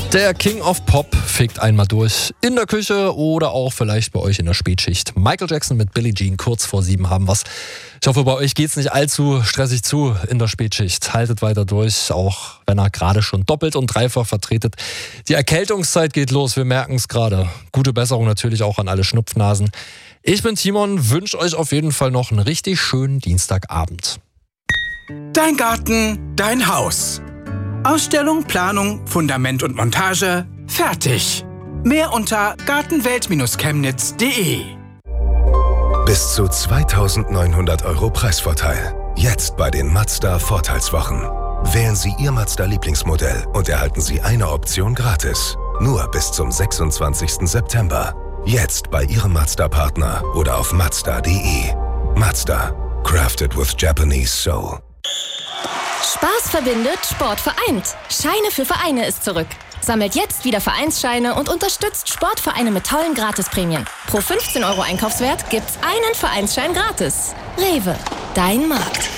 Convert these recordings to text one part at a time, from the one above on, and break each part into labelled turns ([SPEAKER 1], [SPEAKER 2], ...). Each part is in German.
[SPEAKER 1] Der King of Pop fegt einmal durch in der Küche oder auch vielleicht bei euch in der Spätschicht. Michael Jackson mit Billie Jean kurz vor 7 haben wir's. Ich hoffe, bei euch geht's nicht allzu stressig zu in der Spätschicht. Haltet weiter durch, auch wenn er gerade schon doppelt und dreifach vertretet. Die Erkältungszeit geht los, wir merken es gerade. Gute Besserung natürlich auch an alle Schnupfnasen. Ich bin Timon, wünsche euch auf jeden Fall noch einen richtig schönen Dienstagabend.
[SPEAKER 2] Dein Garten, dein Haus. Ausstellung, Planung, Fundament und Montage, fertig. Mehr unter gartenwelt-chemnitz.de.
[SPEAKER 3] Bis zu 2.900 € Preisvorteil. Jetzt bei den Mazda Vorteilswochen. Wählen Sie Ihr Mazda-Lieblingsmodell und erhalten Sie eine Option gratis. Nur bis zum 26. September. Jetzt bei Ihrem Mazda-Partner oder auf Mazda.de. Mazda. Crafted with Japanese soul.
[SPEAKER 4] Spaß verbindet, Sport vereint. Scheine für Vereine ist zurück. Sammelt jetzt wieder Vereinsscheine und unterstützt Sportvereine mit tollen Gratisprämien. Pro 15 € Einkaufswert gibt's einen Vereinsschein gratis. Rewe, dein Markt.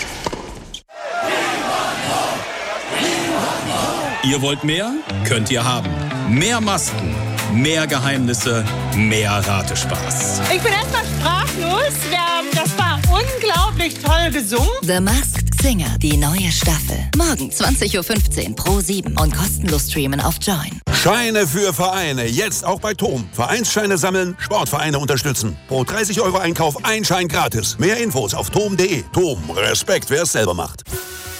[SPEAKER 5] Ihr wollt mehr? Könnt ihr haben. Mehr Masken, mehr Geheimnisse, mehr Ratespaß.
[SPEAKER 6] Ich bin erstmal sprachlos. Das war unglaublich toll gesungen.
[SPEAKER 7] The Masked Singer, die neue Staffel. Morgen 20.15 Uhr Pro7 und kostenlos streamen auf Join.
[SPEAKER 8] Scheine für Vereine, jetzt auch bei TOM. Vereinsscheine sammeln, Sportvereine unterstützen. Pro 30 € Einkauf, ein Schein gratis. Mehr Infos auf tom.de. TOM, Respekt, wer es selber macht.